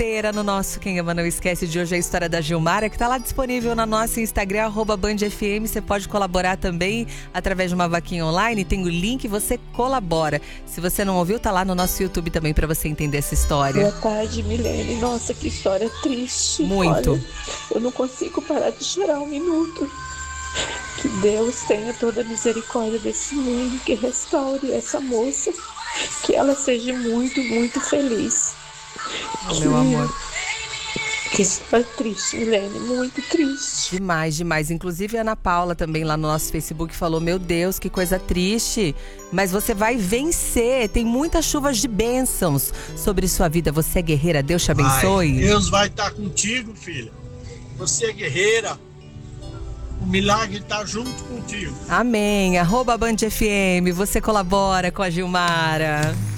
No nosso Quem Ama Não Esquece de hoje, a história da Gilmara, que está lá disponível no nosso Instagram, @BandFM. Você pode colaborar também através de uma vaquinha online, tem o link, você colabora. Se você não ouviu, tá lá no nosso YouTube também para você entender essa história. Boa tarde, Milene. Nossa, que história triste. Muito. Olha, eu não consigo parar de chorar um minuto. Que Deus tenha toda a misericórdia desse mundo, que restaure essa moça, que ela seja muito, muito feliz. Meu amor. Que história triste, Milene, muito triste. Demais, demais. Inclusive a Ana Paula também lá no nosso Facebook falou: meu Deus, que coisa triste. Mas você vai vencer. Tem muitas chuvas de bênçãos sobre sua vida. Você é guerreira, Deus te abençoe. Deus vai estar contigo, filha. Você é guerreira. O milagre está junto contigo. Amém. @BandFM. Você colabora com a Gilmara.